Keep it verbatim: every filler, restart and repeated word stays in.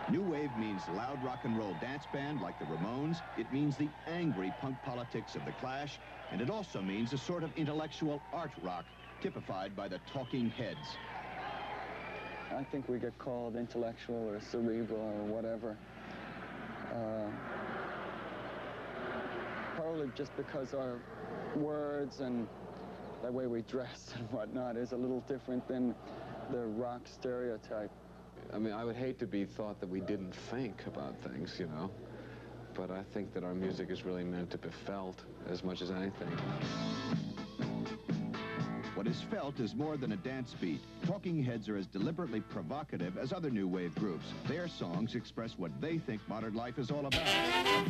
New wave means loud rock and roll dance band like the Ramones. It means the angry punk politics of the Clash. And it also means a sort of intellectual art rock typified by the Talking Heads. I think we get called intellectual or cerebral or whatever. Uh, probably just because our words and the way we dress and whatnot is a little different than the rock stereotype. I mean, I would hate to be thought that we didn't think about things, you know, but I think that our music is really meant to be felt as much as anything. What is felt is more than a dance beat. Talking Heads are as deliberately provocative as other new wave groups. Their songs express what they think modern life is all about.